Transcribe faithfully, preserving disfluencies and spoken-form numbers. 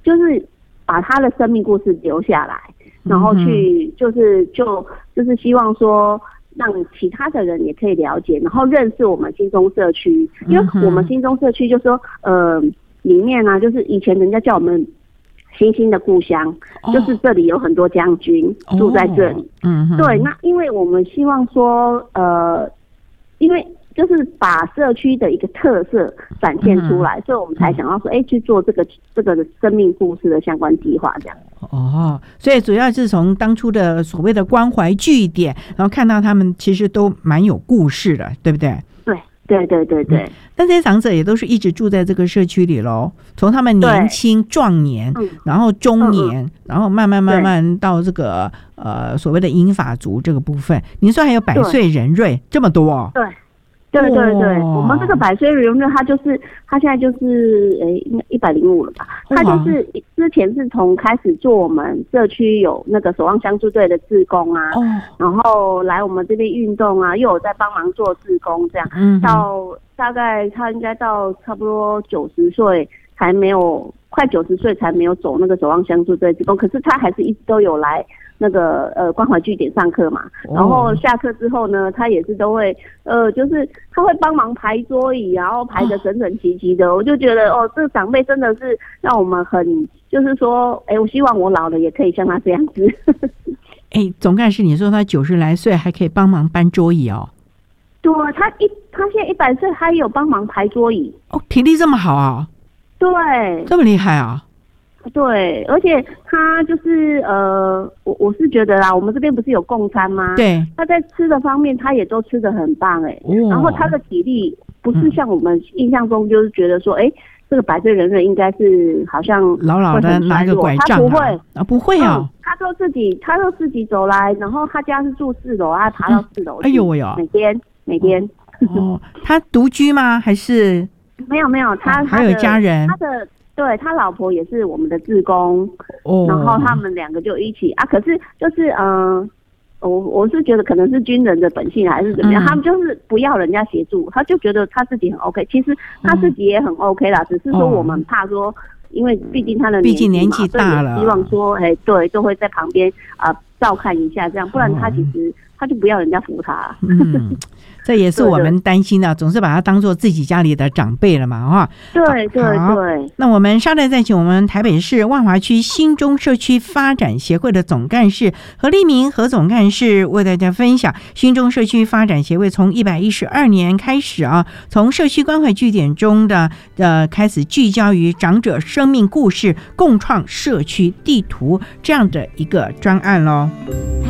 就是把他的生命故事留下来，然后去就是就就是希望说让其他的人也可以了解，然后认识我们新中社区，因为我们新中社区就说呃里面呢、啊，就是以前人家叫我们星星的故乡，哦、就是这里有很多将军住在这里。哦、嗯，对，那因为我们希望说呃，因为。就是把社区的一个特色展现出来，嗯、所以我们才想要说，哎、欸，去做这个这个生命故事的相关计划，这样。 哦，所以主要是从当初的所谓的关怀据点，然后看到他们其实都蛮有故事的，对不对？ 对对对对对。嗯、 但这些长者也都是一直住在这个社区里喽，从他们年轻、壮年，嗯、然后中年，嗯、然后慢慢慢慢到这个呃所谓的银发族这个部分。您说还有百岁人瑞这么多、哦？ 对。对对对，我们这个百岁人瑞，他就是他现在就是诶，应该一百零五了吧？他就是之前是从开始做我们社区有那个守望相助队的志工啊，哦、然后来我们这边运动啊，又有在帮忙做志工这样，嗯、到大概他应该到差不多九十岁才没有，快九十岁才没有走那个守望相助队志工，可是他还是一直都有来。那个呃关怀据点上课嘛，然后下课之后呢，他也是都会呃，就是他会帮忙排桌椅，然后排得整整齐齐的。我就觉得哦，这个长辈真的是让我们很，就是说，哎，我希望我老了也可以像他这样子。 哎，总干事，你说他九十来岁还可以帮忙搬桌椅哦？ 对，他一他现在一百岁，他也有帮忙排桌椅。 哦，体力这么好啊？ 对， 这么厉害啊？ 对，而且他就是呃，我我是觉得啦，我们这边不是有供餐吗？ 对， 他在吃的方面，他也都吃得很棒哎、欸。哦、然后他的体力不是像我们印象中就是觉得说，哎、嗯，这个百岁人瑞应该是好像老老的拿个拐杖、啊， 他不会啊，不会啊、嗯， 他都自己，他都自己走来，然后他家是住四楼，他爬到四楼、嗯。 哎呦喂呦， 每天每天。 哦，他独居吗？还是没有没有，他、哦、 还有家人， 他的。对他老婆也是我们的志工，哦、然后他们两个就一起啊。可是就是嗯、呃，我我是觉得可能是军人的本性还是怎么样，嗯、他们就是不要人家协助，他就觉得他自己很 OK。其实他自己也很 OK 啦，哦、只是说我们怕说，因为毕竟他的毕竟年纪大了， 希望说哎对，都会在旁边啊、呃、照看一下这样，不然他其实、哦、他就不要人家扶他。 嗯这也是我们担心的，总是把他当作自己家里的长辈了嘛，哈。 对对对。 那我们稍待再请我们台北市万华区新中社区发展协会的总干事何立明何总干事为大家分享新中社区发展协会从一百一十二年开始啊，从社区关怀据点中的呃开始聚焦于长者生命故事，共创社区地图这样的一个专案咯。